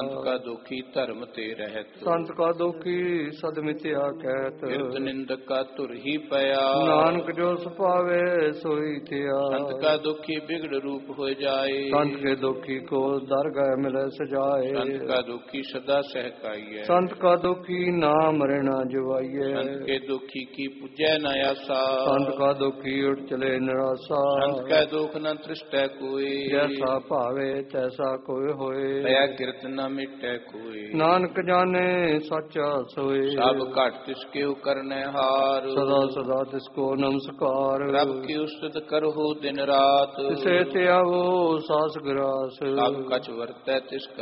संत का दुखी धर्म ते रहत। संत का दुखी सद मिथ्या कहत। किरत निंदक का तुर ही पया। नानक जो सुपावे सोई थिया। संत का दुखी बिगड़ रूप हो जाए। संत के दुखी को दरगाह मिले सजाए। संत का दुखी सदा सहकाइए। संत का दुखी नाम मरना जुवाइए। संत के दुखी की पूजै न आसा। संत का दुखी उठ चले निराशा। संत का दुख न तृष्टै कोई। जैसा भावे तैसा कोई होए। दया किरत न मिटै कोई। नानक जाने सच्चा सोए। सब घट तिसके करने हार। सदा सदा तिसको नमस्कार। रब की उस्तत करहु दिन रात। तिसे त्यागो सास ग्रास। सब कछ वर्तै तिस